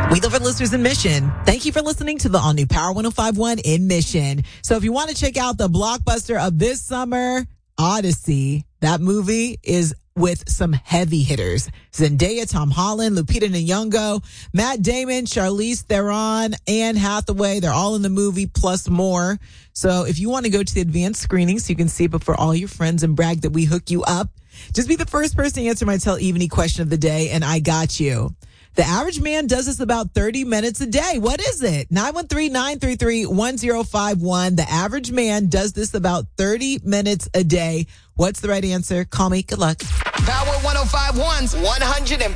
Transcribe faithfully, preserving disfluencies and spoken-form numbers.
We love our listeners in Mission. Thank you for listening to the all-new Power one oh five one in Mission. So if you want to check out the blockbuster of this summer, Odyssey, that movie is with some heavy hitters. Zendaya, Tom Holland, Lupita Nyong'o, Matt Damon, Charlize Theron, Anne Hathaway. They're all in the movie, plus more. So if you want to go to the advanced screening so you can see it before all your friends and brag that we hook you up, just be the first person to answer my Tell Evening question of the day, and I got you. The average man does this about thirty minutes a day. What is it? nine one three, nine three three, one oh five one. The average man does this about thirty minutes a day. What's the right answer? Call me. Good luck. Power one oh five one's one hundred